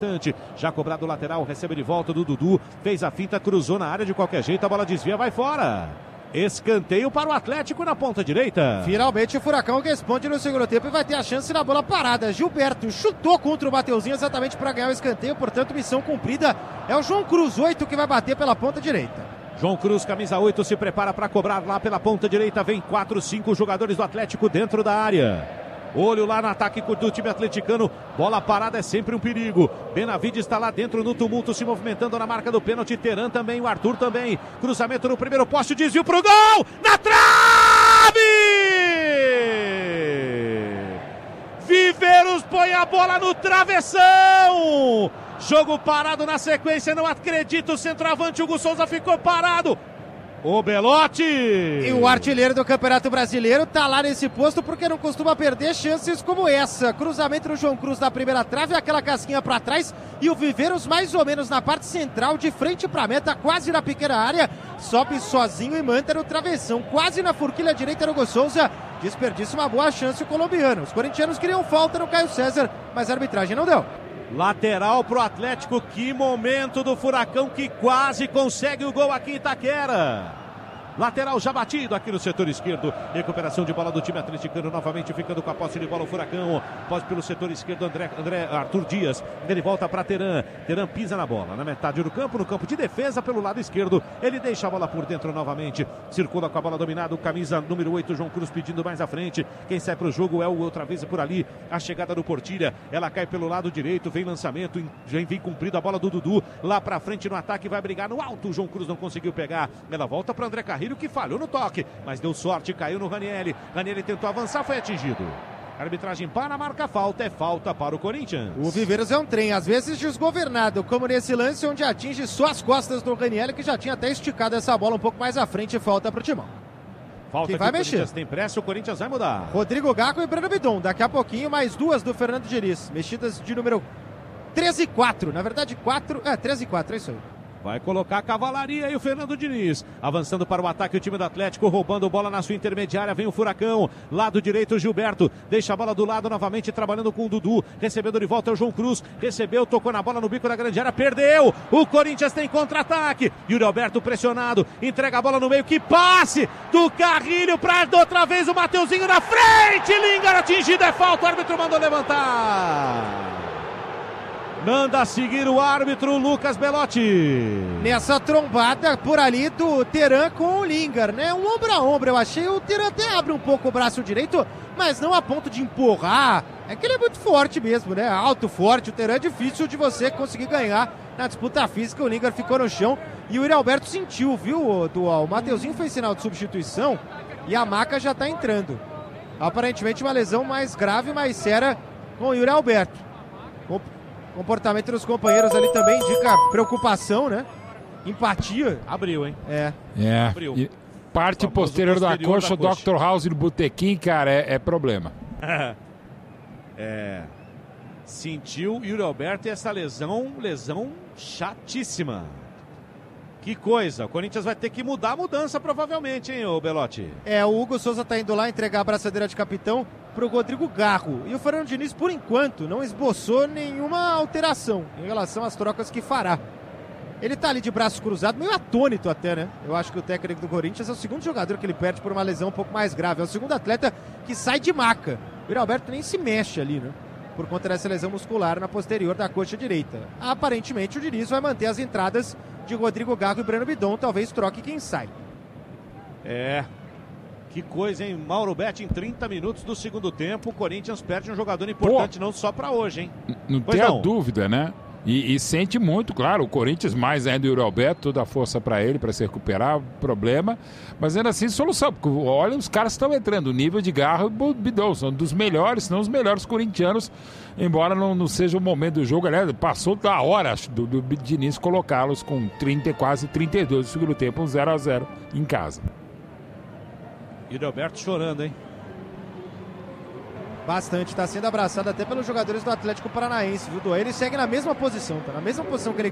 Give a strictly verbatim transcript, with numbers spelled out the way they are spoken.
Já cobrado o lateral, recebe de volta do Dudu, fez a finta, cruzou na área de qualquer jeito, a bola desvia, vai fora. Escanteio para o Atlético na ponta direita. Finalmente o Furacão responde no segundo tempo e vai ter a chance na bola parada. Gilberto chutou contra o Mateuzinho exatamente para ganhar o escanteio, portanto missão cumprida. É o João Cruz, oito, que vai bater pela ponta direita. João Cruz, camisa oito, se prepara para cobrar lá pela ponta direita. Vem quatro, cinco jogadores do Atlético dentro da área. Olho lá no ataque do time atleticano. Bola parada é sempre um perigo. Benavides está lá dentro no tumulto, se movimentando na marca do pênalti. Teran também, o Arthur também. Cruzamento no primeiro poste, desvio pro gol! Na trave! Viveiros põe a bola no travessão! Jogo parado na sequência, não acredito. O centroavante Hugo Souza ficou parado. O Belotti! E o artilheiro do Campeonato Brasileiro tá lá nesse posto porque não costuma perder chances como essa. Cruzamento no João Cruz na primeira trave, aquela casquinha para trás e o Viveiros mais ou menos na parte central, de frente pra meta, quase na pequena área. Sobe sozinho e manda no travessão, quase na forquilha direita do Hugo Souza. Desperdiça uma boa chance o colombiano. Os corintianos queriam falta no Caio César, mas a arbitragem não deu. Lateral pro Atlético, que momento do Furacão que quase consegue o gol aqui em Itaquera. Lateral já batido aqui no setor esquerdo. Recuperação de bola do time atleticano, novamente ficando com a posse de bola o Furacão. Posse pelo setor esquerdo, André, André Arthur Dias. Ele volta para Teran. Teran pisa na bola, na metade do campo, no campo de defesa pelo lado esquerdo. Ele deixa a bola por dentro novamente. Circula com a bola dominada, o camisa número oito, João Cruz, pedindo mais à frente. Quem sai para o jogo é o outra vez por ali. A chegada do Portilha, ela cai pelo lado direito, vem lançamento, vem, vem cumprido a bola do Dudu. Lá para frente no ataque, vai brigar no alto. O João Cruz não conseguiu pegar. Ela volta para André Carrilho, que falhou no toque, mas deu sorte, caiu no Ranieri. Ranieri tentou avançar, foi atingido. A arbitragem para, marca falta, é falta para o Corinthians. O Viveiros é um trem, às vezes desgovernado, como nesse lance onde atinge só as costas do Ranieri, que já tinha até esticado essa bola um pouco mais à frente, falta para o Timão. Falta que vai mexer. Tem pressa, o Corinthians vai mudar. Rodrigo Gago e Breno Bidon, daqui a pouquinho mais duas do Fernando Diniz, mexidas de número treze e quatro, na verdade quatro, é treze e quatro, é isso aí. Vai colocar a cavalaria e o Fernando Diniz. Avançando para o ataque o time do Atlético, roubando bola na sua intermediária. Vem o Furacão. Lado direito, Gilberto. Deixa a bola do lado novamente, trabalhando com o Dudu. Recebendo de volta é o João Cruz. Recebeu, tocou na bola no bico da grande área. Perdeu. O Corinthians tem contra-ataque. Yuri Alberto pressionado. Entrega a bola no meio. Que passe do Carrilho para outra vez o Mateuzinho na frente. Lingard atingido. É falta. O árbitro mandou levantar. Manda seguir o árbitro Lucas Belotti. Nessa trombada por ali do Teran com o Lingard, né? Um ombro a ombro, eu achei. O Teran até abre um pouco o braço direito, mas não a ponto de empurrar. É que ele é muito forte mesmo, né? Alto, forte. O Teran é difícil de você conseguir ganhar na disputa física. O Lingard ficou no chão e o Yuri Alberto sentiu, viu, Dual? O Mateuzinho fez sinal de substituição e a maca já tá entrando. Aparentemente uma lesão mais grave, mais séria com o Yuri Alberto. Comportamento dos companheiros ali também indica preocupação, né? Empatia. Abriu, hein? É. É. Abriu. E parte posterior, posterior da coxa, o doutor House no botequim, cara, é, é problema. É. Sentiu Yuri Alberto e essa lesão, lesão chatíssima. Que coisa, o Corinthians vai ter que mudar a mudança provavelmente, hein, ô Belotti? É, o Hugo Souza tá indo lá entregar a braçadeira de capitão pro Rodrigo Garro. E o Fernando Diniz, por enquanto, não esboçou nenhuma alteração em relação às trocas que fará. Ele tá ali de braços cruzados, meio atônito até, né? Eu acho que o técnico do Corinthians é o segundo jogador que ele perde por uma lesão um pouco mais grave. É o segundo atleta que sai de maca. O Yuri Alberto nem se mexe ali, né? Por conta dessa lesão muscular na posterior da coxa direita. Aparentemente o Diniz vai manter as entradas de Rodrigo Gago e Breno Bidon, talvez troque quem sai. É, que coisa, hein? Mauro Betti em trinta minutos do segundo tempo, o Corinthians perde um jogador importante. Pô, não só pra hoje, hein? Não pois tem não. a dúvida, né? E, e sente muito, claro, o Corinthians mais ainda o Yuri Alberto, toda a força para ele, para se recuperar, problema, mas ainda assim solução, porque olha, os caras estão entrando, o nível de Garro e Bidon são dos melhores, se não os melhores corintianos, embora não, não seja o momento do jogo, aliás, passou da hora acho, do, do Diniz colocá-los com trinta, quase trinta e dois do segundo tempo, um zero a zero em casa. Yuri Alberto chorando, hein? Bastante, está sendo abraçado até pelos jogadores do Atlético Paranaense, viu, Duan? Ele segue na mesma posição, tá na mesma posição que ele